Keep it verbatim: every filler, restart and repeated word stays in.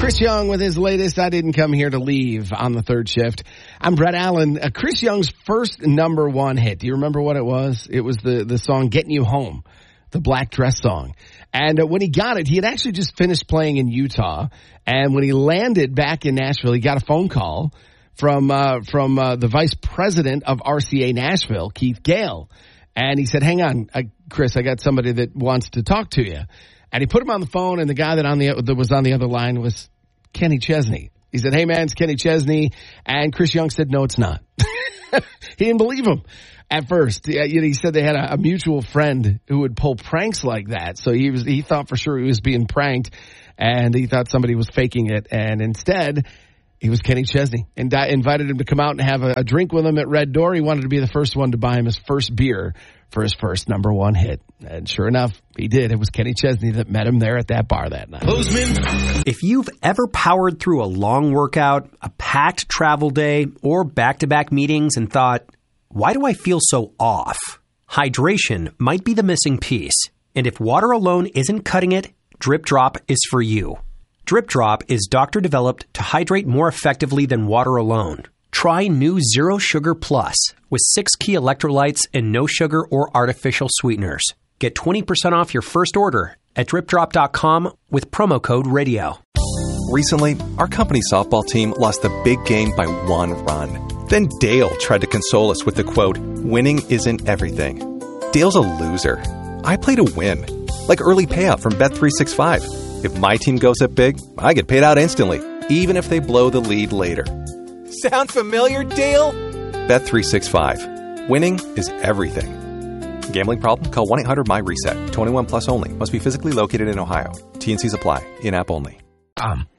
Chris Young with his latest I Didn't Come Here to Leave on the third shift. I'm Brett Allen. Uh, Chris Young's first number one hit. Do you remember what it was? It was the, the song Getting You Home, the Black Dress song. And uh, when he got it, he had actually just finished playing in Utah. And when he landed back in Nashville, he got a phone call from uh, from uh, the vice president of R C A Nashville, Keith Gale. And he said, hang on, uh, Chris, I got somebody that wants to talk to you. And he put him on the phone, and the guy that on the that was on the other line was Kenny Chesney. He said, hey, man, it's Kenny Chesney. And Chris Young said, no, it's not. He didn't believe him at first. He said they had a, a mutual friend who would pull pranks like that. So he was he thought for sure he was being pranked, and he thought somebody was faking it. And instead, he was Kenny Chesney, and I invited him to come out and have a, a drink with him at Red Door. He wanted to be the first one to buy him his first beer for his first number one hit. And sure enough, he did. It was Kenny Chesney that met him there at that bar that night. If you've ever powered through a long workout, a packed travel day, or back-to-back meetings and thought, why do I feel so off? Hydration might be the missing piece. And if water alone isn't cutting it, Drip Drop is for you. Drip Drop is doctor-developed to hydrate more effectively than water alone. Try new Zero Sugar Plus with six key electrolytes and no sugar or artificial sweeteners. Get twenty percent off your first order at drip drop dot com with promo code radio. Recently, our company softball team lost the big game by one run. Then Dale tried to console us with the quote, winning isn't everything. Dale's a loser. I play to win. Like early payout from Bet three sixty-five. If my team goes up big, I get paid out instantly, even if they blow the lead later. Sound familiar, Dale? Bet three sixty-five. Winning is everything. Gambling problem? Call one eight hundred my reset. twenty-one plus only. Must be physically located in Ohio. T and C's apply. In-app only. Um.